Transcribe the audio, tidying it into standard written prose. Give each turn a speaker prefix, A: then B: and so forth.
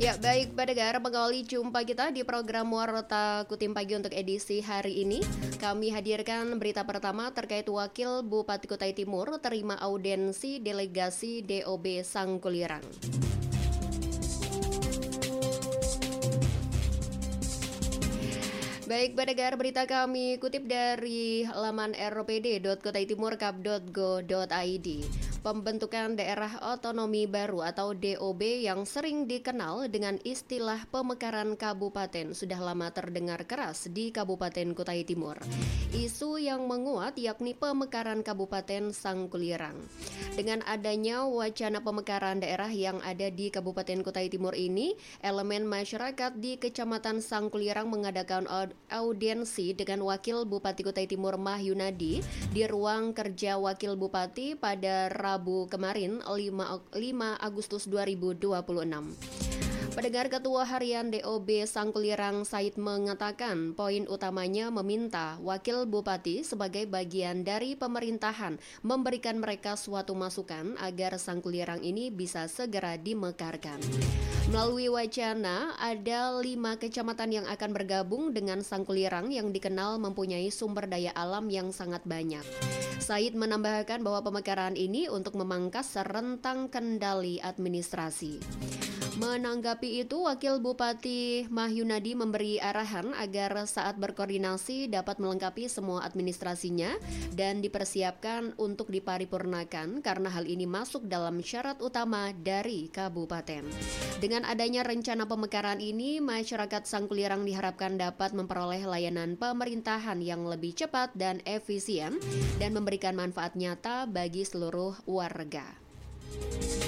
A: Ya, baik pendengar, mengawali jumpa kita di program Warta Kutim Pagi untuk edisi hari ini. Kami hadirkan berita pertama terkait Wakil Bupati Kutai Timur terima audiensi delegasi DOB Sangkulirang. Baik pendengar, berita kami kutip dari laman ropd.kotaitimur.kap.go.id. Pembentukan daerah otonomi baru atau DOB yang sering dikenal dengan istilah pemekaran kabupaten sudah lama terdengar keras di Kabupaten Kutai Timur. Isu yang menguat yakni pemekaran Kabupaten Sangkulirang. Dengan adanya wacana pemekaran daerah yang ada di Kabupaten Kutai Timur ini, elemen masyarakat di Kecamatan Sangkulirang mengadakan audiensi dengan Wakil Bupati Kutai Timur Mahyunadi di ruang kerja Wakil Bupati pada Rabu kemarin 5 Agustus 2026. Pendengar, Ketua Harian DOB Sangkulirang Said mengatakan poin utamanya meminta Wakil Bupati sebagai bagian dari pemerintahan memberikan mereka suatu masukan agar Sangkulirang ini bisa segera dimekarkan. Melalui wacana, ada 5 kecamatan yang akan bergabung dengan Sangkulirang yang dikenal mempunyai sumber daya alam yang sangat banyak. Said menambahkan bahwa pemekaran ini untuk memangkas rentang kendali administrasi. Menanggapi itu, Wakil Bupati Mahyunadi memberi arahan agar saat berkoordinasi dapat melengkapi semua administrasinya dan dipersiapkan untuk diparipurnakan karena hal ini masuk dalam syarat utama dari kabupaten. Dengan adanya rencana pemekaran ini, masyarakat Sangkulirang diharapkan dapat memperoleh layanan pemerintahan yang lebih cepat dan efisien dan memberikan manfaat nyata bagi seluruh warga.